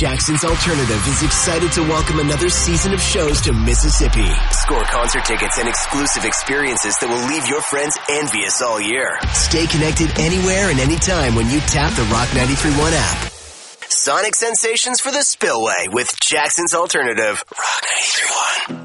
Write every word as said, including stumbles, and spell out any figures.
Jackson's Alternative is excited to welcome another season of shows to Mississippi. Score concert tickets and exclusive experiences that will leave your friends envious all year. Stay connected anywhere and anytime when you tap the Rock ninety-three point one app. Sonic sensations for the Spillway with Jackson's Alternative. Rock ninety-three point one.